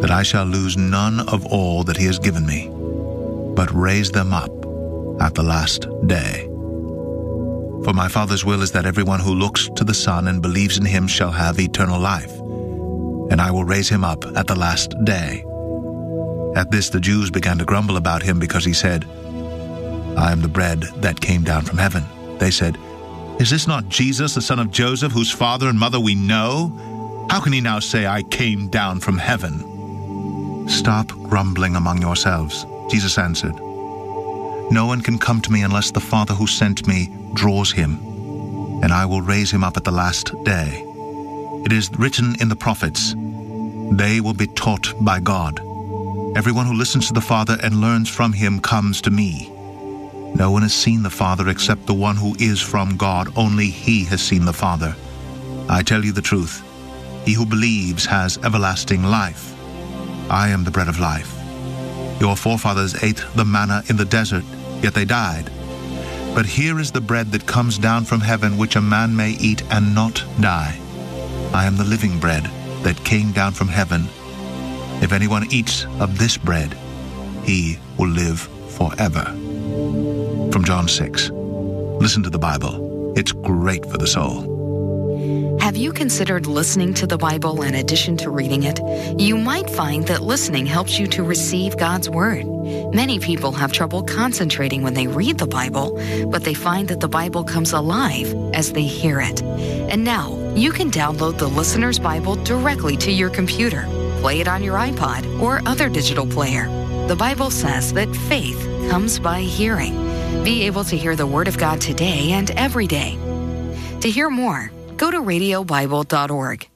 that I shall lose none of all that he has given me, but raise them up at the last day. For my Father's will is that everyone who looks to the Son and believes in him shall have eternal life, and I will raise him up at the last day." At this the Jews began to grumble about him because he said, "I am the bread that came down from heaven." They said, "Is this not Jesus, the son of Joseph, whose father and mother we know? How can he now say, 'I came down from heaven'?" "Stop grumbling among yourselves," Jesus answered. "No one can come to me unless the Father who sent me draws him, and I will raise him up at the last day. It is written in the prophets, 'They will be taught by God.' Everyone who listens to the Father and learns from him comes to me. No one has seen the Father except the one who is from God. Only he has seen the Father. I tell you the truth. He who believes has everlasting life. I am the bread of life. Your forefathers ate the manna in the desert, yet they died. But here is the bread that comes down from heaven, which a man may eat and not die. I am the living bread that came down from heaven. If anyone eats of this bread, he will live forever." From John 6. Listen to the Bible. It's great for the soul. Have you considered listening to the Bible in addition to reading it? You might find that listening helps you to receive God's Word. Many people have trouble concentrating when they read the Bible, but they find that the Bible comes alive as they hear it. And now, you can download the Listener's Bible directly to your computer, play it on your iPod or other digital player. The Bible says that faith comes by hearing. Be able to hear the Word of God today and every day. To hear more, go to radiobible.org.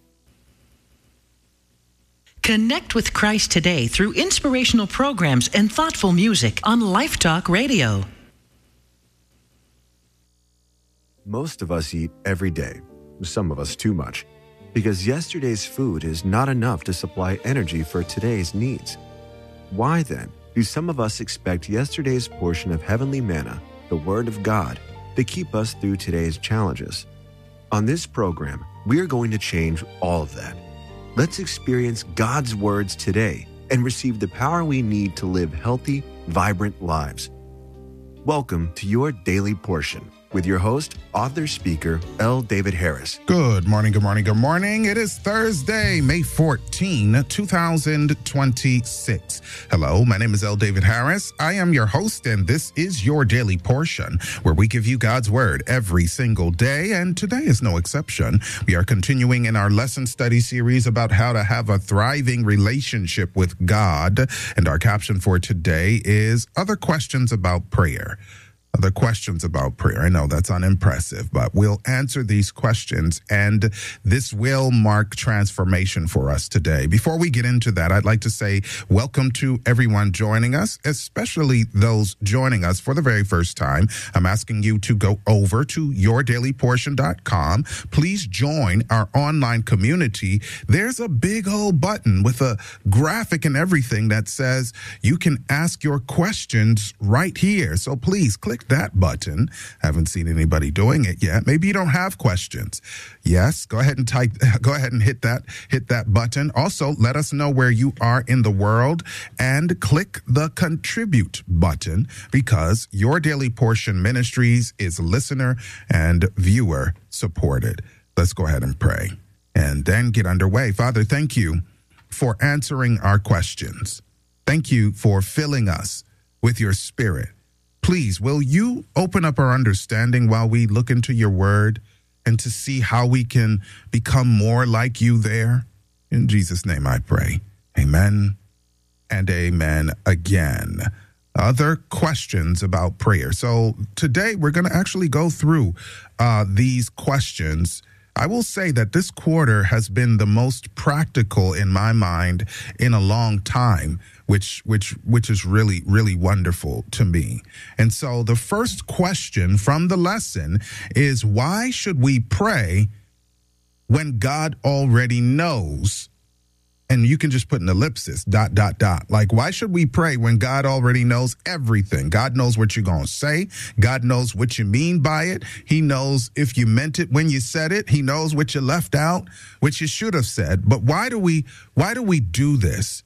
Connect with Christ today through inspirational programs and thoughtful music on Life Talk Radio. Most of us eat every day, some of us too much, because yesterday's food is not enough to supply energy for today's needs. Why then do some of us expect yesterday's portion of heavenly manna, the Word of God, to keep us through today's challenges? On this program, we are going to change all of that. Let's experience God's words today and receive the power we need to live healthy, vibrant lives. Welcome to your Daily Portion with your host, author, speaker, L. David Harris. Good morning, good morning, good morning. It is Thursday, May 14, 2026. Hello, my name is L. David Harris. I am your host, and this is your Daily Portion, where we give you God's Word every single day, and today is no exception. We are continuing in our lesson study series about how to have a thriving relationship with God, and our caption for today is Other Questions About Prayer. Other questions about prayer. I know that's unimpressive, but we'll answer these questions, and this will mark transformation for us today. Before we get into that, I'd like to say welcome to everyone joining us, especially those joining us for the very first time. I'm asking you to go over to yourdailyportion.com. Please join our online community. There's a big old button with a graphic and everything that says you can ask your questions right here. So please click that button. Haven't seen anybody doing it yet. Maybe you don't have questions. Yes, go ahead and hit that button. Also, let us know where you are in the world and click the contribute button, because Your Daily Portion Ministries is listener and viewer supported. Let's go ahead and pray and then get underway. Father, thank you for answering our questions. Thank you for filling us with your Spirit. Please, will you open up our understanding while we look into your word and to see how we can become more like you there? In Jesus' name I pray. Amen and amen again. Other questions about prayer. So today we're going to actually go through these questions. I will say that this quarter has been the most practical in my mind in a long time, which is really, really wonderful to me. And so the first question from the lesson is, why should we pray when God already knows? And you can just put an ellipsis, ... Like, why should we pray when God already knows everything? God knows what you're going to say. God knows what you mean by it. He knows if you meant it when you said it. He knows what you left out, what you should have said. But why do we do this?